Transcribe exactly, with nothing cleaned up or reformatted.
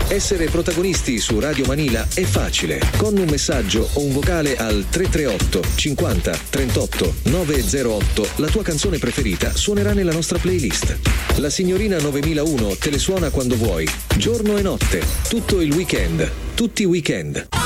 Essere protagonisti su Radio Manila è facile. Con un messaggio o un vocale al tre tre otto cinquanta trentotto novecentootto la tua canzone preferita suonerà nella nostra playlist. La signorina novemilauno te le suona quando vuoi, giorno e notte, tutto il weekend, tutti i weekend.